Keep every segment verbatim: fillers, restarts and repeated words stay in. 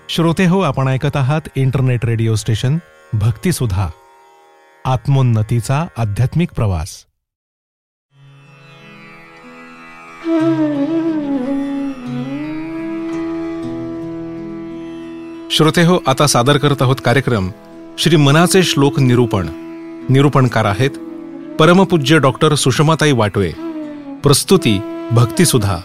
श्रोते हो, आपण ऐकत आहात इंटरनेट रेडिओ स्टेशन भक्तिसुधा, आत्मोन्नतीचा आध्यात्मिक प्रवास. श्रोते हो, आता सादर करत आहोत कार्यक्रम श्री मनाचे श्लोक निरूपण. निरूपणकार आहेत परमपूज्य डॉक्टर सुषमाताई वाटवे. प्रस्तुती भक्तिसुधा.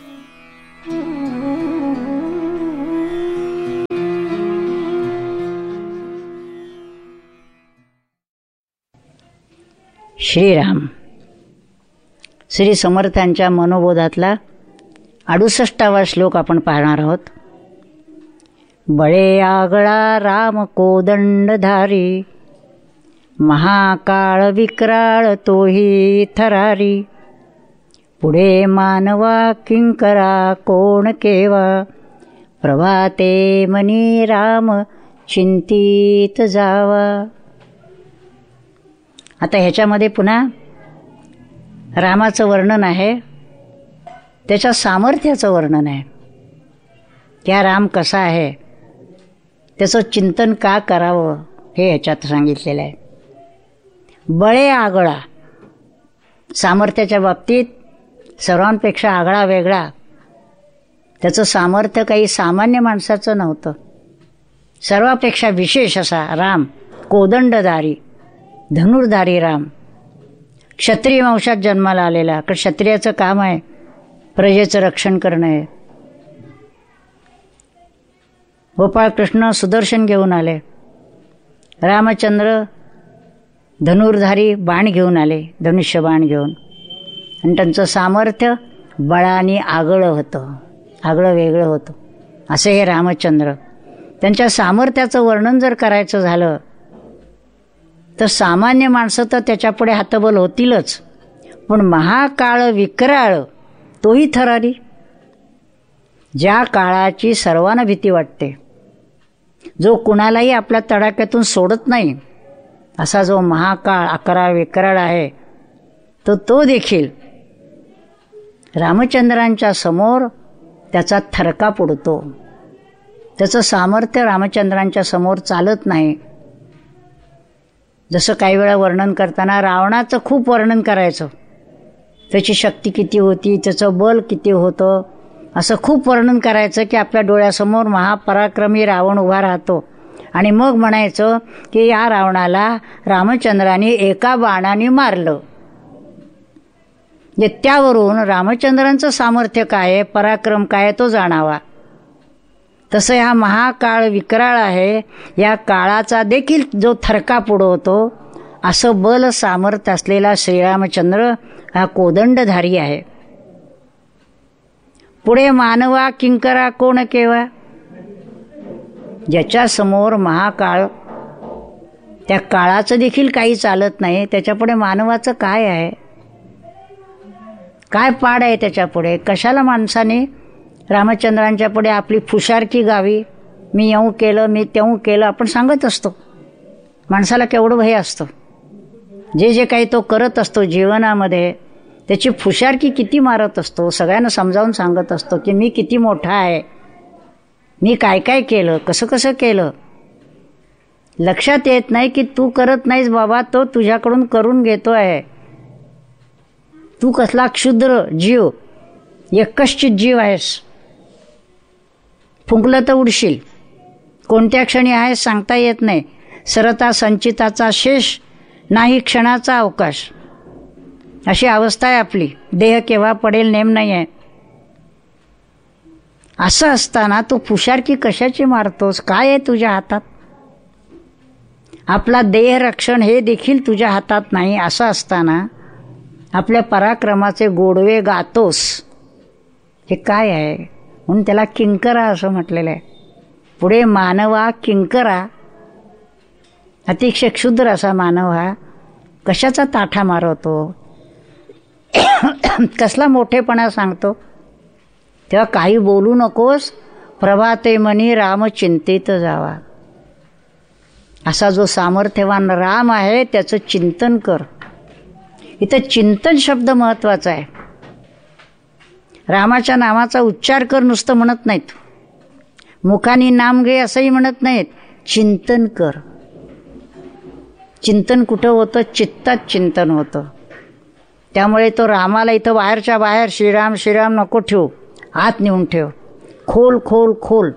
श्रीराम. श्री समर्थांच्या मनोबोधातला अडुसष्टावा श्लोक आपण पाहणार आहोत. बळे आगळा राम कोदंडधारी, महाकाळ विक्राळ तोही थरारी. पुढे मानवा किंकरा कोण केवा, प्रभाते मनी राम चिंतित जावा. आता ह्याच्यामध्ये पुन्हा रामाचं वर्णन आहे, त्याच्या सामर्थ्याचं वर्णन आहे. त्या राम कसा आहे, त्याचं चिंतन का करावं हे ह्याच्यात सांगितलेलं आहे. बळे आगळा, सामर्थ्याच्या बाबतीत सर्वांपेक्षा आगळा वेगळा. त्याचं सामर्थ्य काही सामान्य माणसाचं नव्हतं, सर्वापेक्षा विशेष असा राम. कोदंडधारी, धनुर्धारी राम, क्षत्रिय वंशात जन्माला आलेला. कारण क्षत्रियाचं काम आहे प्रजेचं रक्षण करणं आहे. गोपाळकृष्ण सुदर्शन घेऊन आले, रामचंद्र धनुर्धारी बाण घेऊन आले, धनुष्य बाण घेऊन. आणि त्यांचं सामर्थ्य बळाने आगळं होतं, आगळं वेगळं होतं. असे हे रामचंद्र. त्यांच्या सामर्थ्याचं वर्णन जर करायचं झालं तर सामान्य माणसं तर त्याच्यापुढे हातबल होतीलच, पण महाकाळ विक्राळ तोही थरारी. ज्या काळाची सर्वांना भीती वाटते, जो कुणालाही आपल्या तडाख्यातून सोडत नाही, असा जो महाकाळ अकरा विक्राळ आहे, तो तो देखील रामचंद्रांच्या समोर त्याचा थरकाप उडतो. त्याचं सामर्थ्य रामचंद्रांच्या समोर चालत नाही. जसं काही वेळा वर्णन करताना रावणाचं खूप वर्णन करायचं, त्याची शक्ती किती होती, त्याचं बल किती होतं, असं खूप वर्णन करायचं की आपल्या डोळ्यासमोर महापराक्रमी रावण उभा राहतो. आणि मग म्हणायचं की या रावणाला रामचंद्राने एका बाणाने मारलं. म्हणजे त्यावरून रामचंद्रांचं सामर्थ्य काय आहे, पराक्रम काय आहे, तो जाणावा. तसं हा महाकाळ विक्राळ आहे, या काळाचा देखील जो थरकाप उडवतो, असं बल सामर्थ्य असलेला श्रीरामचंद्र हा कोदंडधारी आहे. पुढे मानवा किंकरा कोण केवा, ज्याच्या समोर महाकाळ, त्या काळाचं देखील काही चालत नाही, त्याच्यापुढे मानवाचं काय आहे, काय पाड आहे त्याच्यापुढे. कशाला माणसाने रामचंद्रांच्या पुढे आपली फुशारकी गावी, मी येऊ केलं, मी तेऊ केलं, आपण सांगत असतो. माणसाला केवढं भय असतं, जे जे काही तो करत असतो जीवनामध्ये त्याची फुशारकी किती मारत असतो, सगळ्यांना समजावून सांगत असतो की मी किती मोठा आहे, मी काय काय केलं, कसं कसं केलं. लक्षात येत नाही की तू करत नाहीस बाबा, तो तुझ्याकडून करून घेतो आहे. तू कसला क्षुद्र जीव, एकश्चित जीव आहेस. फुंकलं तर उडशील, कोणत्या क्षणी आहे सांगता येत नाही. सरता संचिताचा शेष, नाही क्षणाचा अवकाश, अशी अवस्था आहे आपली. देह केव्हा पडेल नेम नाही आहे. असं असताना तू फुशारकी कशाची मारतोस, काय आहे तुझ्या हातात. आपला देह रक्षण हे देखील तुझ्या हातात नाही. असं असताना आपल्या पराक्रमाचे गोडवे गातोस, हे काय आहे. म्हणून त्याला किंकरा असं म्हटलेलं आहे. पुढे मानवा किंकरा, अतिशय क्षुद्र असा मानव हा कशाचा ताठा मारवतो, कसला मोठेपणा सांगतो. तेव्हा काही बोलू नकोस, प्रभाते मनी राम चिंतित जावा. असा जो सामर्थ्यवान राम आहे त्याचं चिंतन कर. इथं चिंतन शब्द महत्त्वाचा आहे. रामाच्या नावाचा उच्चार कर नुसतं म्हणत नाहीत, मुखानी नाम घे असंही म्हणत नाहीत, चिंतन कर. चिंतन कुठं होतं? चित्तात चिंतन होतं. त्यामुळे तो रामाला इथं बाहेरच्या बाहेर श्रीराम श्रीराम नको ठेवू, आत नेऊन ठेव. खोल खोल खोल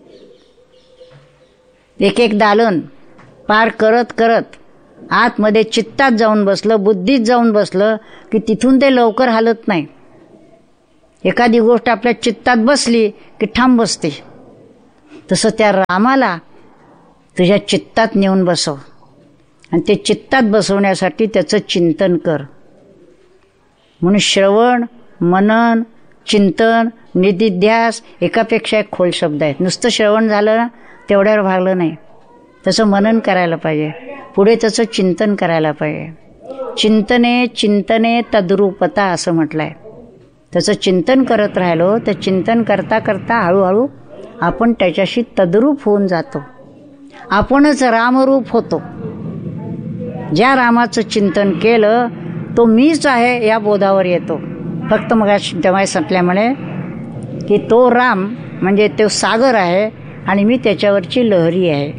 एक एक दालन पार करत करत आतमध्ये चित्तात जाऊन बसलं, बुद्धीत जाऊन बसलं की तिथून ते लवकर हालत नाही. एखादी गोष्ट आपल्या चित्तात बसली की ठाम बसते. तसं त्या रामाला तुझ्या चित्तात नेऊन बसव आणि ते चित्तात बसवण्यासाठी त्याचं चिंतन कर. म्हणून श्रवण, मनन, चिंतन, निधिध्यास एकापेक्षा एक खोल शब्द आहेत. नुसतं श्रवण झालं ना तेवढ्यावर भागलं नाही, तसं मनन करायला पाहिजे, पुढे त्याचं चिंतन करायला पाहिजे. चिंतने चिंतने तद्रूपता असं म्हटलं आहे. त्याचं चिंतन करत राहिलो तर चिंतन करता करता हळूहळू आपण त्याच्याशी तद्रूप होऊन जातो. आपणच रामरूप होतो. ज्या रामाचं चिंतन केलं तो मीच आहे या बोधावर येतो. फक्त मग तेव्हा संपल्यामुळे की तो राम म्हणजे तो सागर आहे आणि मी त्याच्यावरची लहरी आहे.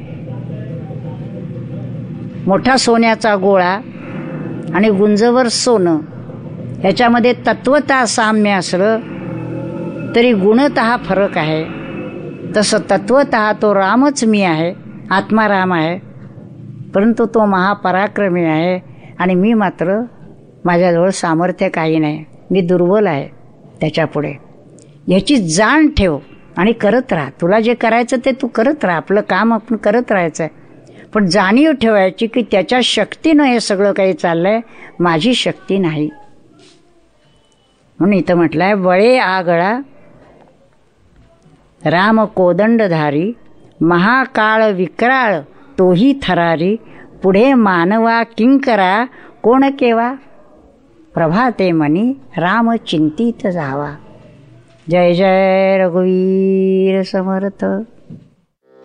मोठा सोन्याचा गोळा आणि गुंजवर सोनं ह्याच्यामध्ये तत्वतः साम्य असलं तरी गुणतः फरक आहे. तसं तत्वतः तो रामच मी आहे, आत्मा राम आहे, परंतु तो महापराक्रमी आहे आणि मी मात्र माझ्याजवळ सामर्थ्य काही नाही, मी दुर्बल आहे त्याच्यापुढे. ह्याची जाण ठेव आणि करत राहा. तुला जे करायचं ते तू करत राहा, आपलं काम आपण करत राहायचं आहे. पण जाणीव ठेवायची की त्याच्या शक्तीनं हे सगळं काही चाललंय, माझी शक्ती नाही. म्हणून इथं म्हटलंय, बळे आगळा राम कोदंडधारी, महाकाळ विक्राळ तोही थरारी, पुढे मानवा किंकरा कोण केवा, प्रभाते मनी राम चिंतित जावा. जय जय रघुवीर समर्थ.